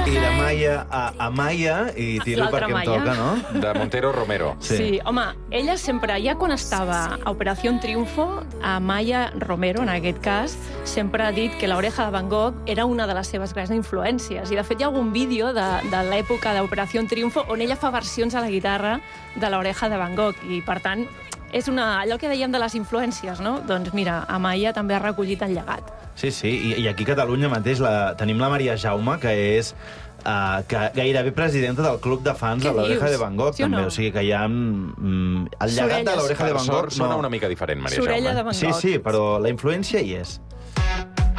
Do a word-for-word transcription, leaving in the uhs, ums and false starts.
I la Maia a Amaya, i tiro L'altra perquè em Maia. toca, no? De Montero Romero. Sí. Sí, home, ella sempre, ja quan estava a Operació Triunfo, a Maya Romero, en aquest cas, sempre ha dit que l'Oreja de Van Gogh era una de les seves grans influències. I, de fet, hi ha algun vídeo de, de l'època d'Operació Triunfo on ella fa versions a la guitarra de l'Oreja de Van Gogh. I, per tant, és una, allò que dèiem de les influències, no? Doncs mira, Amaya també ha recollit el llegat. Sí, sí, i, i aquí a Catalunya mateix la, tenim la Maria Jaume, que és uh, que gairebé presidenta del club de fans Què de l'Oreja dius? de Van Gogh, Sí o també. no? O sigui que hi ha... Mm, el llegat Sorelles. de l'Oreja de Per Van sort, Gogh... sona no. una mica diferent, Maria Sorella Jaume. de Van Sí, Gogh. sí, però la influència hi és.